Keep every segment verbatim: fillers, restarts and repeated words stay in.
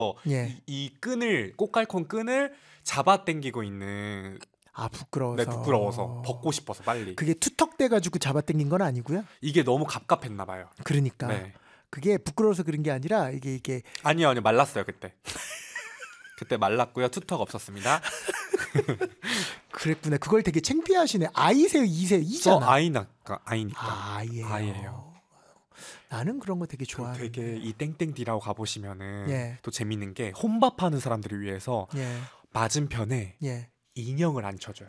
예. 이, 이 끈을 꽃갈콘 끈을 잡아당기고 있는. 아 부끄러워서. 네, 부끄러워서 벗고 싶어서 빨리. 그게 투턱대가지고 잡아당긴 건 아니고요. 이게 너무 갑갑했나 봐요. 그러니까 네. 그게 부끄러워서 그런 게 아니라 이게 이게 아니요 아니요 말랐어요 그때. 그때 말랐고요. 투턱 없었습니다. 그랬구나. 그걸 되게 창피하시네. 아이세요, 이세요, 이잖아. 저 아이니까 아이니까. 아, 아이예요. 아이예요. 나는 그런 거 되게 좋아해. 되게 이 땡땡디라고 가보시면은 예. 또 재밌는 게 혼밥하는 사람들을 위해서 예. 맞은편에 예. 인형을 앉혀줘요.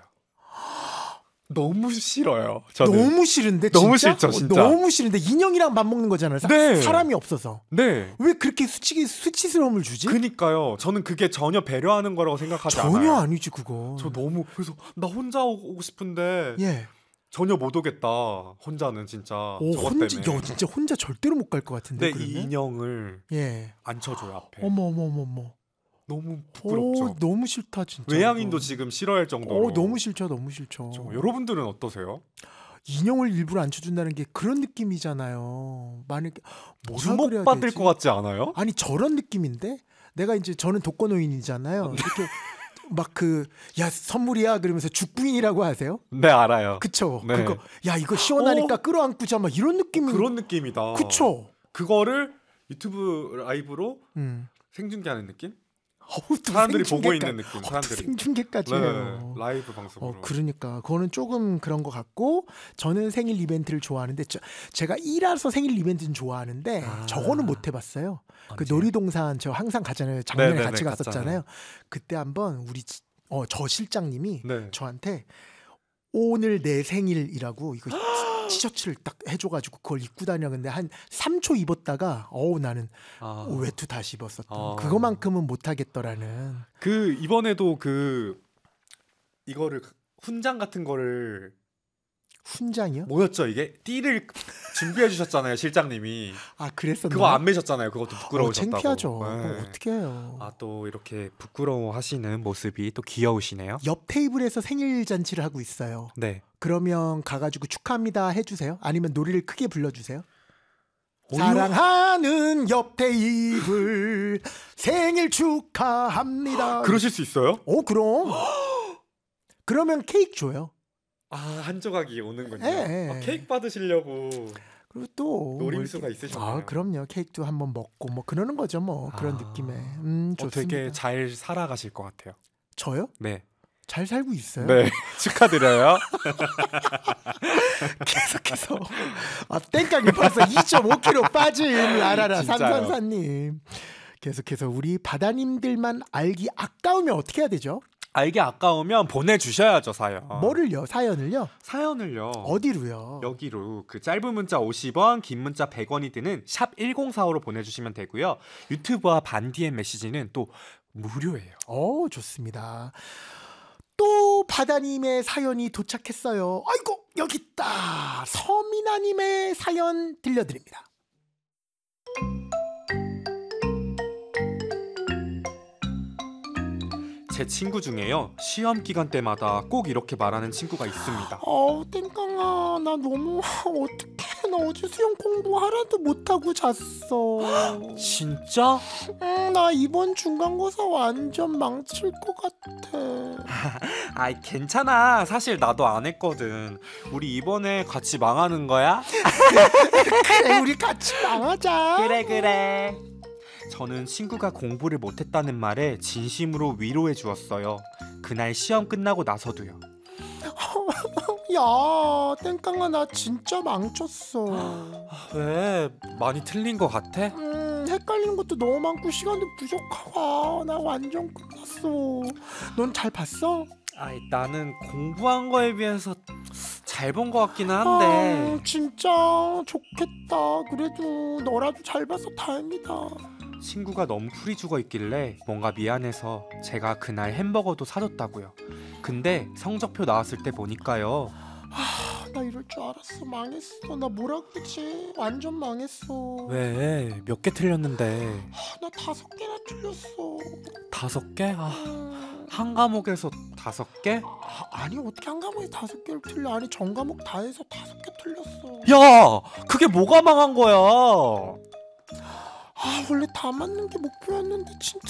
너무 싫어요. 저는. 너무 싫은데 진짜? 너무 싫죠, 진짜. 너무 싫은데 인형이랑 밥 먹는 거잖아요. 사, 네. 사람이 없어서. 네. 왜 그렇게 수치 수치스러움을 주지? 그니까요. 저는 그게 전혀 배려하는 거라고 생각하지 전혀 않아요. 아니지 그거. 저 너무 그래서 나 혼자 오고 싶은데 예. 전혀 못 오겠다. 혼자는 진짜. 오, 저것 혼자, 때문에. 야, 진짜 혼자 절대로 못 갈 것 같은데. 근데 이 그러면? 인형을 예. 앉혀줘요 앞에. 어머 어머 어머 어머. 너무 부끄럽죠. 오, 너무 싫다 진짜. 외향인도 이거. 지금 싫어할 정도로. 어, 너무 싫죠, 너무 싫죠. 저, 여러분들은 어떠세요? 인형을 일부러 앉혀준다는 게 그런 느낌이잖아요. 만약에 뭐라 그래야 주목받을 되지? 것 같지 않아요? 아니 저런 느낌인데 내가 이제 저는 독거노인이잖아요. 이렇게 막 그 야 선물이야 그러면서 죽부인이라고 하세요? 네 알아요. 그쵸? 네. 그거 야 이거 시원하니까 어? 끌어안고자 막 이런 느낌이. 그런 느낌이다. 그쵸? 그거를 유튜브 라이브로 음. 생중계하는 느낌? 어우, 또 사람들이 보고 생중계까- 있는 느낌. 어, 또 사람들이. 생중계까지 네, 해요. 라이브 방송으로. 어, 그러니까 그거는 조금 그런 것 같고 저는 생일 이벤트를 좋아하는데 저, 제가 일화서 생일 이벤트는 좋아하는데 아. 저거는 못 해봤어요. 그 언제요? 놀이동산 저 항상 가잖아요. 작년에 네네네, 같이 갔었잖아요. 갔잖아요. 그때 한번 우리 지- 어, 저 실장님이 네. 저한테 오늘 내 생일이라고 이거 티셔츠를 딱 해줘가지고 그걸 입고 다녔는데 한 삼 초 입었다가 어우 나는 아. 외투 다시 입었었던 아. 그거만큼은 못하겠더라는. 그 이번에도 그 이거를 훈장 같은 거를 훈장이요? 뭐였죠 이게? 띠를 준비해 주셨잖아요 실장님이. 아 그랬었나? 그거 안 매셨잖아요. 그것도 부끄러우셨다고. 어, 창피하죠. 네. 그거 어떻게 해요? 아 또 이렇게 부끄러워하시는 모습이 또 귀여우시네요. 옆 테이블에서 생일 잔치를 하고 있어요. 네. 그러면 가가지고 축하합니다 해주세요? 아니면 노래를 크게 불러주세요? 어휴. 사랑하는 옆 테이블 생일 축하합니다. 그러실 수 있어요? 어 그럼. 그러면 케이크 줘요. 아 한 조각이 오는군요. 예, 예. 아, 케이크 받으시려고. 그리고 또 노림수가 뭐 이렇게- 있으셨네요. 아 그럼요. 케이크도 한번 먹고 뭐 그러는 거죠 뭐 그런 아. 느낌에. 음 어, 좋습니다. 되게 잘 살아가실 것 같아요. 저요? 네. 잘 살고 있어요. 네. 축하드려요. 계속해서 아, 땡깡이 벌써 이 점 오 킬로그램 빠진 라라라 진짜요. 삼삼사님 계속해서 우리 바다님들만 알기 아까우면 어떻게 해야 되죠? 알게 아까우면 보내주셔야죠 사연. 뭐를요? 사연을요? 사연을요. 어디로요? 여기로 그 짧은 문자 오십 원, 긴 문자 백 원이 드는 샵 일공사오로 보내주시면 되고요. 유튜브와 반디엠 메시지는 또 무료예요. 어 좋습니다. 또 바다님의 사연이 도착했어요. 아이고 여기 있다. 서민아님의 사연 들려드립니다. 제 친구 중에요. 시험 기간 때마다 꼭 이렇게 말하는 친구가 있습니다. 어우 땡깡아 나 너무 어떡해 나 어제 수영 공부 하나도 못하고 잤어. 진짜? 음, 나 이번 중간고사 완전 망칠 것 같아. 아이 괜찮아. 사실 나도 안 했거든. 우리 이번에 같이 망하는 거야? 그래 우리 같이 망하자. 그래 그래. 저는 친구가 공부를 못했다는 말에 진심으로 위로해 주었어요. 그날 시험 끝나고 나서도요. 야 땡깡아 나 진짜 망쳤어. 왜? 많이 틀린 거 같아? 음 헷갈리는 것도 너무 많고 시간도 부족하고 나 완전 끝났어. 넌 잘 봤어? 아이, 나는 공부한 거에 비해서 잘 본 거 같기는 한데. 아, 진짜 좋겠다. 그래도 너라도 잘 봐서 다행이다. 친구가 너무 풀이 죽어 있길래 뭔가 미안해서 제가 그날 햄버거도 사줬다고요. 근데 성적표 나왔을 때 보니까요. 아, 나 이럴 줄 알았어. 망했어. 나 뭐라 그러지? 완전 망했어. 왜? 몇 개 틀렸는데? 아, 나 다섯 개나 틀렸어. 다섯 개? 아, 음. 한 과목에서 다섯 개? 아, 아니 어떻게 한 과목에 다섯 개를 틀려? 아니 전 과목 다 해서 다섯 개 틀렸어. 야! 그게 뭐가 망한 거야? 아 원래 다 맞는 게 목표였는데 진짜